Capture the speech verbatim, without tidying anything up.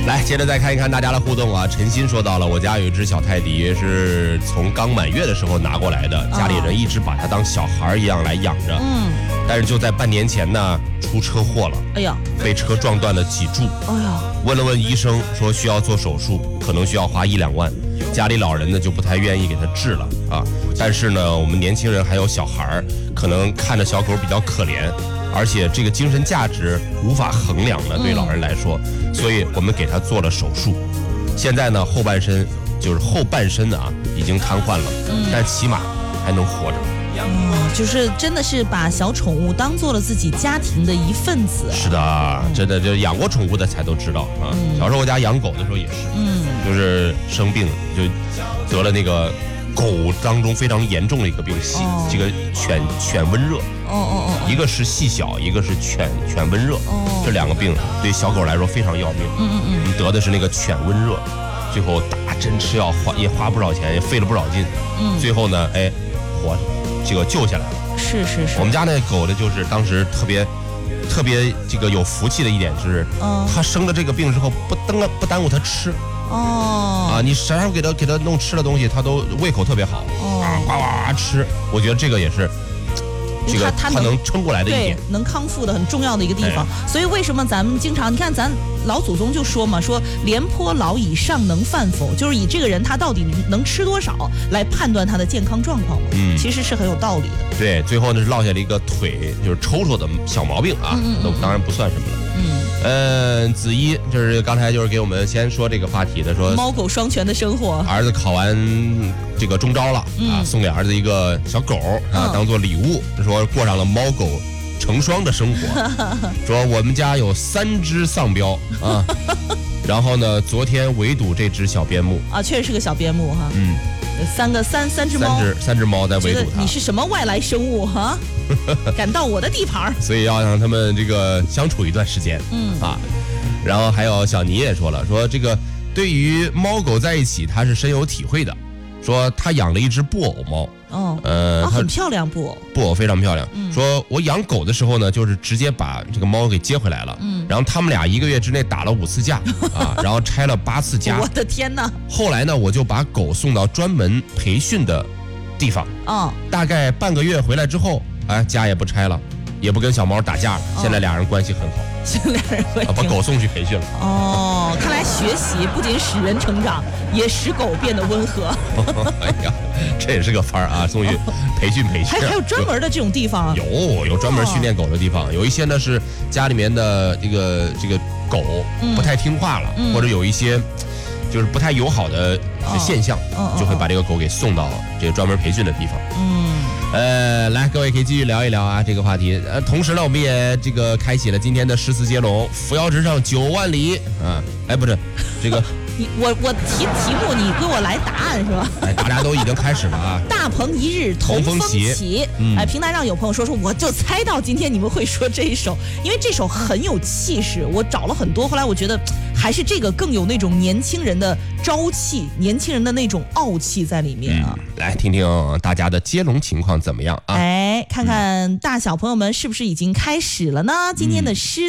来，接着再看一看大家的互动啊。陈鑫说到了，我家有一只小泰迪，是从刚满月的时候拿过来的，家里人一直把它当小孩一样来养着。嗯，但是就在半年前呢，出车祸了。哎呀，被车撞断了脊柱。哎呀，问了问医生，说需要做手术，可能需要花一两万。家里老人呢就不太愿意给他治了啊。但是呢，我们年轻人还有小孩，可能看着小狗比较可怜。而且这个精神价值无法衡量的，对老人来说，嗯、所以我们给他做了手术。现在呢，后半身就是后半身啊，已经瘫痪了，嗯、但起码还能活着。 哦，就是真的是把小宠物当做了自己家庭的一份子。 是的，真的就养过宠物的才都知道啊。嗯、小时候我家养狗的时候也是，嗯，就是生病就得了那个狗当中非常严重的一个病，细、哦、这个犬犬温热。哦哦哦，一个是细小，一个是犬犬温热，哦，这两个病对小狗来说非常要命。嗯嗯嗯，得的是那个犬温热，最后打针吃药花也花不少钱，也费了不少劲。嗯，最后呢，哎，活这个救下来了。是是是，我们家那狗的就是当时特别特别这个有福气的一点是，嗯，它生了这个病之后不耽不耽误它吃。哦，啊，你啥时候给它给它弄吃的东西，它都胃口特别好，哦，啊，呱呱吃。我觉得这个也是。这个它能撑过来的一点， 对，能康复的很重要的一个地方。哎、所以为什么咱们经常，你看咱老祖宗就说嘛，说廉颇老矣，尚能饭否？就是以这个人他到底能吃多少来判断他的健康状况嘛。嗯，其实是很有道理的。 对，最后呢是落下了一个腿就是抽抽的小毛病啊，嗯嗯嗯都当然不算什么了。嗯，呃，子怡就是刚才就是给我们先说这个话题的，说猫狗双全的生活。 儿子考完这个中招了、嗯、啊，送给儿子一个小狗啊，嗯、当做礼物，说过上了猫狗成双的生活。说我们家有三只丧彪啊，然后呢，昨天围堵这只小边牧啊，确实是个小边牧哈。嗯。三个三三只猫， 三只三只猫在围堵它。 你是什么外来生物哈？敢到我的地盘， 所以要让他们这个相处一段时间。嗯啊，然后还有小倪也说了，说这个对于猫狗在一起，他是深有体会的。说他养了一只布偶猫， 哦，呃，啊、很漂亮布偶， 布偶非常漂亮。嗯、说我养狗的时候呢，就是直接把这个猫给接回来了，嗯，然后他们俩一个月之内打了五次架啊，然后拆了八次家。 我的天哪！ 后来呢，我就把狗送到专门培训的地方，哦，大概半个月回来之后，哎，家也不拆了，也不跟小猫打架了，哦、现在俩人关系很好。 现在俩人关系、 啊、把狗送去培训了。 哦，看来学习不仅使人成长，也使狗变得温和。 哎呀，这也是个法儿啊，送去培训培训。 还还有专门的这种地方啊？ 有有专门训练狗的地方，有一些呢是家里面的这个这个狗不太听话了，嗯、或者有一些就是不太友好的现象，哦、就会把这个狗给送到这个专门培训的地方。嗯。呃，来，各位可以继续聊一聊啊这个话题。呃，同时呢，我们也这个开启了今天的诗词接龙，扶摇直上九万里啊！哎，不是，这个你我我提题目，你给我来答案是吧？ 哎，大家都已经开始了啊！ 大鹏一日同风起。嗯、哎，平台上有朋友说说，我就猜到今天你们会说这一首，因为这首很有气势。我找了很多，后来我觉得还是这个更有那种年轻人的朝气，年轻人的那种傲气在里面啊。 嗯、来听听大家的接龙情况怎么样啊？ 哎，看看大小朋友们是不是已经开始了呢？今天的诗。